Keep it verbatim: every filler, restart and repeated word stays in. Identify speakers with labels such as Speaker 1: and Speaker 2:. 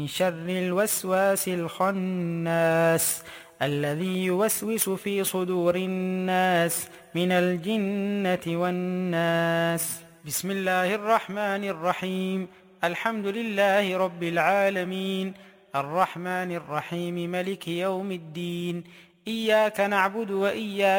Speaker 1: من شر الوسواس الخناس الذي يوسوس في صدور الناس من الجنة والناس. بسم الله الرحمن الرحيم. الحمد لله رب العالمين، الرحمن الرحيم، ملك يوم الدين. إياك نعبد وإياك